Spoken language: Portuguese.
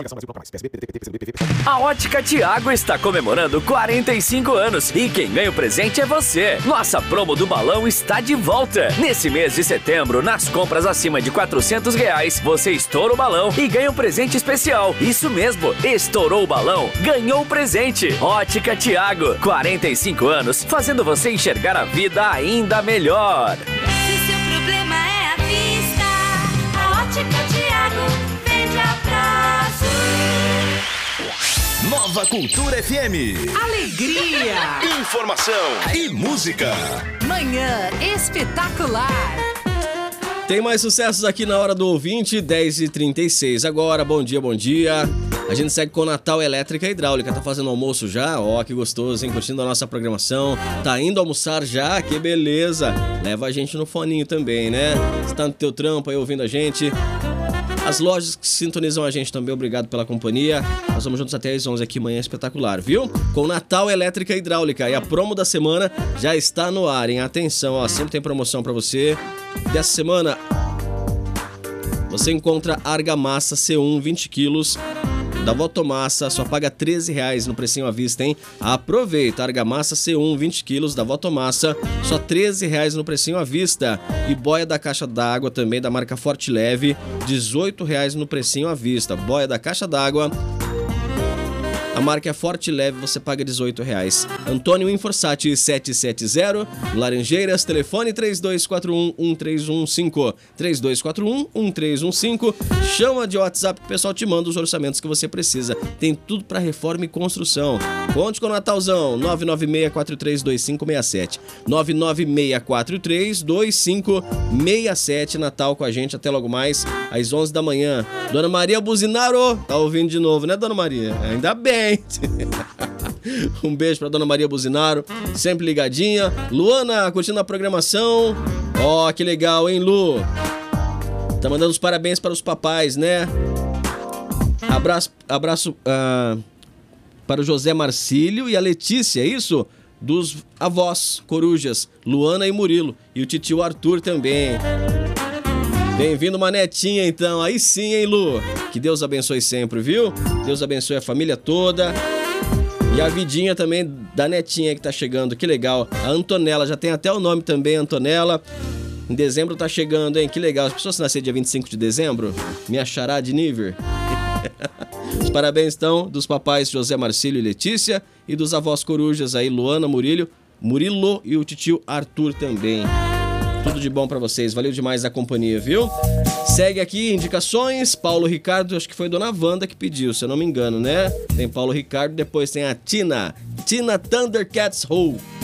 A Ótica Tiago está comemorando 45 anos e quem ganha o presente é você. Nossa promo do balão está de volta. Nesse mês de setembro, nas compras acima de R$400, você estoura o balão e ganha um presente especial. Isso mesmo, estourou o balão, ganhou o presente. Ótica Tiago, 45 anos, fazendo você enxergar a vida ainda melhor. Se seu problema é a vista, a Ótica Tiago vende a prazo. Nova Cultura FM. Alegria! Informação e música. Manhã espetacular. Tem mais sucessos aqui na Hora do Ouvinte, 10h36. Agora, bom dia, bom dia. A gente segue com Natal Elétrica e Hidráulica. Tá fazendo almoço já? Ó, que gostoso, hein? Curtindo a nossa programação. Tá indo almoçar já? Que beleza. Leva a gente no foninho também, né? Você tá no teu trampo aí ouvindo a gente. As lojas que sintonizam a gente também, obrigado pela companhia. Nós vamos juntos até às 11 aqui, manhã espetacular, viu? Com Natal Elétrica e Hidráulica. E a promo da semana já está no ar, hein? Atenção, ó, sempre tem promoção pra você. Dessa semana, você encontra argamassa C1 20 quilos da Votomassa, só paga R$13 no precinho à vista, hein? Aproveita, argamassa C1 20 quilos da Votomassa, só R$13 no precinho à vista. E boia da caixa d'água também da marca Forte Leve, R$18 no precinho à vista. Boia da caixa d'água, a marca é Forte Leve, você paga R$18. Antônio Inforsati 770, Laranjeiras, telefone 3241-1315. 3241-1315. Chama de WhatsApp que o pessoal te manda os orçamentos que você precisa. Tem tudo para reforma e construção. Conte com o Natalzão, 996432567. 996432567. Natal com a gente até logo mais, às 11 da manhã. Dona Maria Buzinaro, tá ouvindo de novo, né, Dona Maria? Ainda bem. Um beijo pra Dona Maria Buzinaro, sempre ligadinha. Luana, curtindo a programação. Ó, que legal, hein, Lu? Tá mandando os parabéns para os papais, né? Abraço para o José Marcílio e a Letícia, é isso? Dos avós corujas, Luana e Murilo. E o titio Arthur também. Bem-vindo, uma netinha, então. Aí sim, hein, Lu? Que Deus abençoe sempre, viu? Deus abençoe a família toda. E a vidinha também da netinha que tá chegando. Que legal. A Antonella, já tem até o nome também, Antonella. Em dezembro tá chegando, hein? Que legal. As pessoas que nasceram dia 25 de dezembro, me achará de nível. Os parabéns, então, dos papais José Marcílio e Letícia. E dos avós corujas aí, Luana, Murilo e o titio Arthur também. Tudo de bom pra vocês, valeu demais a companhia, viu? Segue aqui, indicações, Paulo Ricardo, acho que foi Dona Wanda que pediu, se eu não me engano, né? Tem Paulo Ricardo, depois tem a Tina Thundercats Ho.